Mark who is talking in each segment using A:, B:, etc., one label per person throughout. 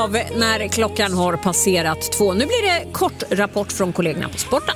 A: av när klockan har passerat 2. Nu blir det kort rapport från kollegorna på sporten.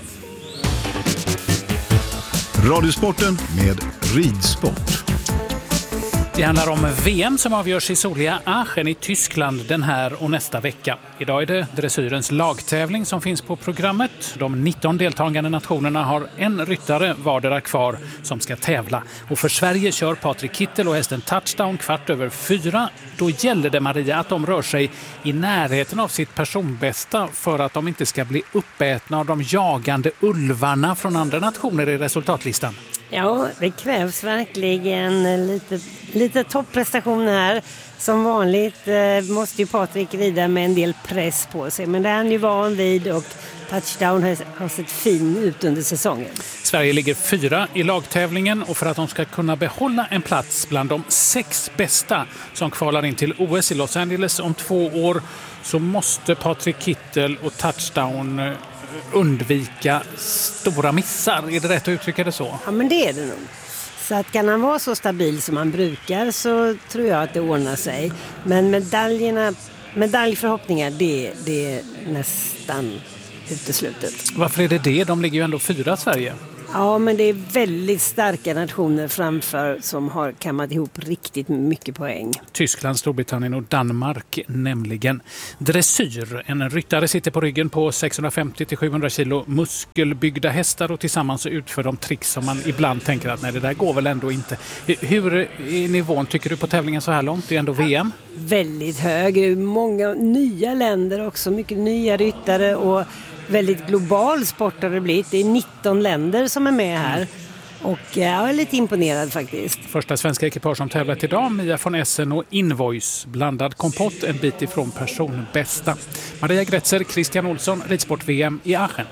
B: Radiosporten med ridsport.
C: Det handlar om VM som avgörs i soliga Aachen i Tyskland den här och nästa vecka. Idag är det dressyrens lagtävling som finns på programmet. De 19 deltagande nationerna har en ryttare vardera kvar som ska tävla. Och för Sverige kör Patrik Kittel och hästen Touchdown 4:15. Då gäller det, Maria, att de rör sig i närheten av sitt personbästa för att de inte ska bli uppätna av de jagande ulvarna från andra nationer i resultatlistan.
D: Ja, det krävs verkligen lite topprestation här. Som vanligt måste ju Patrik rida med en del press på sig. Men det är han ju van vid och Touchdown har sett fin ut under säsongen.
C: Sverige ligger 4 i lagtävlingen och för att de ska kunna behålla en plats bland de 6 bästa som kvalar in till OS i Los Angeles om 2 år så måste Patrik Kittel och Touchdown undvika stora missar. Är det rätt att uttrycka det så?
D: Ja, men det är det nog. Så att kan han vara så stabil som han brukar så tror jag att det ordnar sig. Men medaljförhoppningar, det är nästan uteslutet.
C: Varför är det? De ligger ju ändå 4 Sverige.
D: Ja, men det är väldigt starka nationer framför som har kammat ihop riktigt mycket poäng.
C: Tyskland, Storbritannien och Danmark nämligen. Dressyr. En ryttare sitter på ryggen på 650-700 kilo muskelbyggda hästar och tillsammans utför de tricks som man ibland tänker att nej, det där går väl ändå inte. Hur är nivån tycker du på tävlingen så här långt? Det är ändå VM.
D: Väldigt hög. Många nya länder också. Mycket nya ryttare och väldigt global sport har det blivit. Det är 19 länder som är med här. Och jag är lite imponerad faktiskt.
C: Första svenska ekipage som tävlat idag, Mia von Essen och Invoice. Blandad kompott en bit ifrån personbästa. Maria Gretzer, Christian Olsson, Ridsport-VM i Aachen.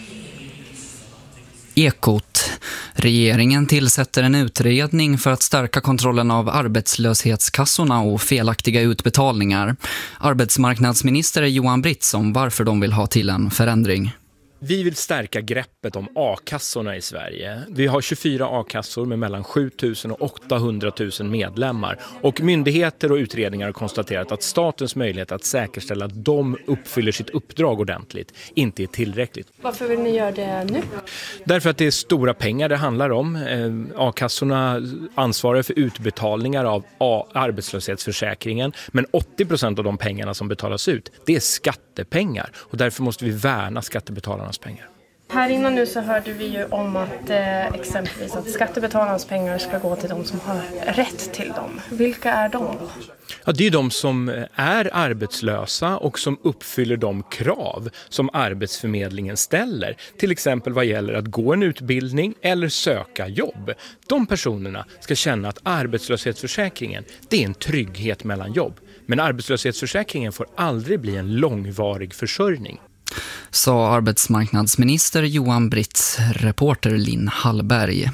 E: Ekot. Regeringen tillsätter en utredning för att stärka kontrollen av arbetslöshetskassorna och felaktiga utbetalningar. Arbetsmarknadsminister Johan Britz om varför de vill ha till en förändring.
F: Vi vill stärka greppet om a-kassorna i Sverige. Vi har 24 a-kassor med mellan 7 000 och 800 000 medlemmar. Och myndigheter och utredningar har konstaterat att statens möjlighet att säkerställa att de uppfyller sitt uppdrag ordentligt inte är tillräckligt.
G: Varför vill ni göra det nu?
F: Därför att det är stora pengar det handlar om. A-kassorna ansvarar för utbetalningar av arbetslöshetsförsäkringen. Men 80% av de pengarna som betalas ut, det är skattepengar. Och därför måste vi värna skattebetalarnas pengar.
G: Här innan nu så hörde vi ju om att exempelvis att skattebetalarnas pengar ska gå till de som har rätt till dem. Vilka är de då?
F: Ja, det är de som är arbetslösa och som uppfyller de krav som Arbetsförmedlingen ställer. Till exempel vad gäller att gå en utbildning eller söka jobb. De personerna ska känna att arbetslöshetsförsäkringen, det är en trygghet mellan jobb. Men arbetslöshetsförsäkringen får aldrig bli en långvarig försörjning.
E: Sa arbetsmarknadsminister Johan Britz, reporter Linn Hallberg.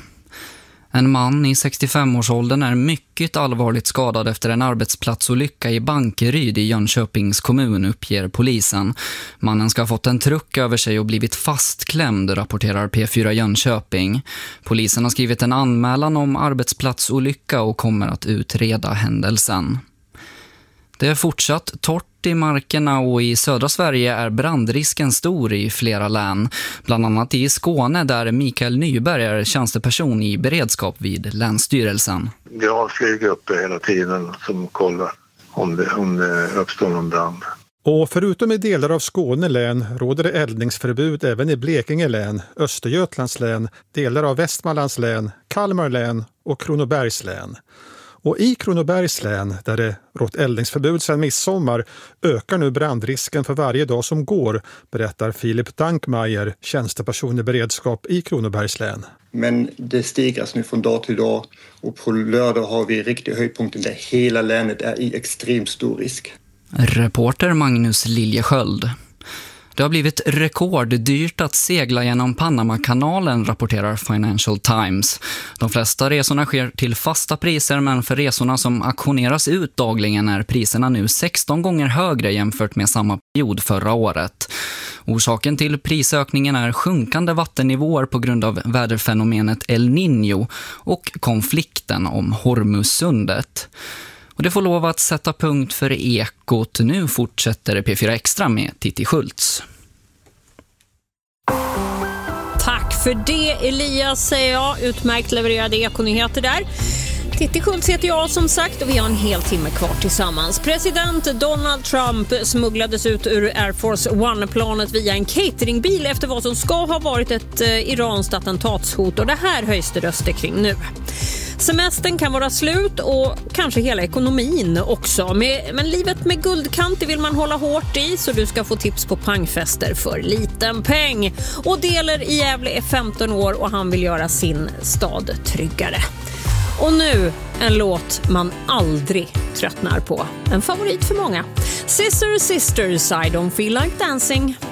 E: En man i 65-årsåldern är mycket allvarligt skadad efter en arbetsplatsolycka i Bankeryd i Jönköpings kommun, uppger polisen. Mannen ska ha fått en truck över sig och blivit fastklämd, rapporterar P4 Jönköping. Polisen har skrivit en anmälan om arbetsplatsolycka och kommer att utreda händelsen. Det är fortsatt torrt i markerna och i södra Sverige är brandrisken stor i flera län. Bland annat i Skåne där Mikael Nyberg är tjänsteperson i beredskap vid Länsstyrelsen.
H: Vi har flyggrupper hela tiden som kollar om det uppstår någon brand.
I: Och förutom i delar av Skåne län råder det eldningsförbud även i Blekinge län, Östergötlands län, delar av Västmanlands län, Kalmar län och Kronobergs län. Och i Kronobergs län, där det rått eldningsförbud sedan midsommar, ökar nu brandrisken för varje dag som går, berättar Filip Dankmeier, tjänsteperson i beredskap i Kronobergs län.
J: Men det stigras nu från dag till dag och på lördag har vi riktigt höjdpunkten där hela länet är i extremt stor risk.
E: Reporter Magnus Liljesköld. Det har blivit rekorddyrt att segla genom Panamakanalen, rapporterar Financial Times. De flesta resorna sker till fasta priser, men för resorna som auktioneras ut dagligen är priserna nu 16 gånger högre jämfört med samma period förra året. Orsaken till prisökningen är sjunkande vattennivåer på grund av väderfenomenet El Niño och konflikten om Hormuzsundet. Och det får lov att sätta punkt för Ekot. Nu fortsätter P4 Extra med Titti Schultz.
A: Tack för det, Elias, säger jag. Utmärkt levererade Ekonyheter där. Titti Schultz heter jag som sagt och vi har en hel timme kvar tillsammans. President Donald Trump smugglades ut ur Air Force One-planet via en cateringbil efter vad som ska ha varit ett iranskt attentatshot, och det här höjs det röster kring nu. Semestern kan vara slut och kanske hela ekonomin också. Men livet med guldkant vill man hålla hårt i, så du ska få tips på pangfester för liten peng. Och Deler i Gävle är 15 år och han vill göra sin stad tryggare. Och nu en låt man aldrig tröttnar på. En favorit för många. Sisters, I don't feel like dancing.